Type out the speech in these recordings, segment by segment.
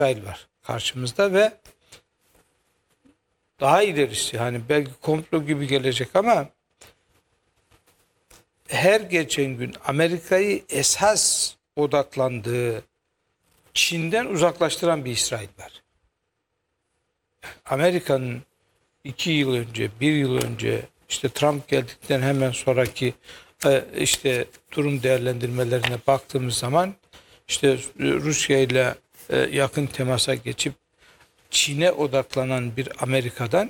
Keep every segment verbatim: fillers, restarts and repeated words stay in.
İsrail var karşımızda ve daha ilerisi, hani belki komplo gibi gelecek ama her geçen gün Amerika'yı esas odaklandığı Çin'den uzaklaştıran bir İsrail var. Amerika'nın iki yıl önce, bir yıl önce, işte Trump geldikten hemen sonraki işte durum değerlendirmelerine baktığımız zaman işte Rusya ile yakın temasa geçip Çin'e odaklanan bir Amerika'dan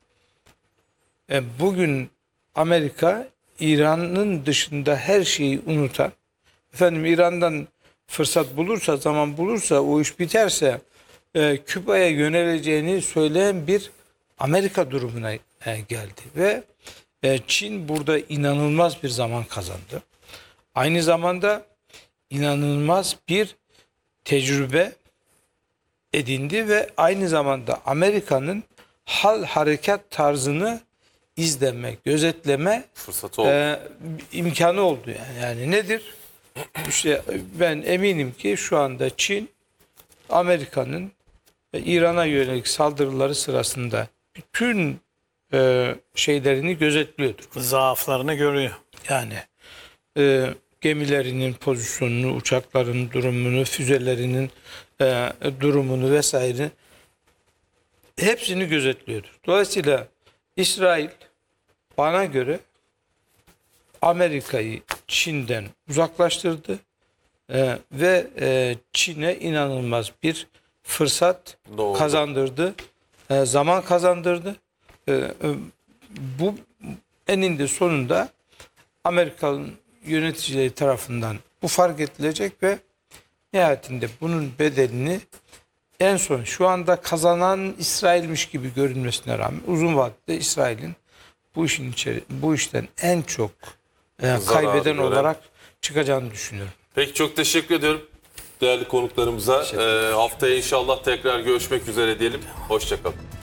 bugün Amerika İran'ın dışında her şeyi unutan, efendim İran'dan fırsat bulursa, zaman bulursa, o iş biterse e, Küba'ya yöneleceğini söyleyen bir Amerika durumuna e, geldi ve e, Çin burada inanılmaz bir zaman kazandı. Aynı zamanda inanılmaz bir tecrübe edindi ve aynı zamanda Amerika'nın hal harekat tarzını izleme, gözetleme fırsatı oldu. E, imkanı oldu yani. Yani nedir? İşte ben eminim ki şu anda Çin, Amerika'nın İran'a yönelik saldırıları sırasında bütün e, şeylerini gözetliyordur. Zaaflarını görüyor. Yani e, gemilerinin pozisyonunu, uçakların durumunu, füzelerinin e, durumunu vesaire hepsini gözetliyordur. Dolayısıyla İsrail bana göre Amerika'yı Çin'den uzaklaştırdı e, ve e, Çin'e inanılmaz bir fırsat Doğru. kazandırdı, e, zaman kazandırdı. E, e, bu eninde sonunda Amerikan yöneticileri tarafından bu fark edilecek ve nihayetinde bunun bedelini en son şu anda kazanan İsrail'miş gibi görünmesine rağmen uzun vadede İsrail'in bu işin içeri, bu işten en çok e, kaybeden gören. olarak çıkacağını düşünüyorum. Peki, çok teşekkür ediyorum değerli konuklarımıza. Ee, haftaya inşallah tekrar görüşmek üzere diyelim. Hoşça kalın.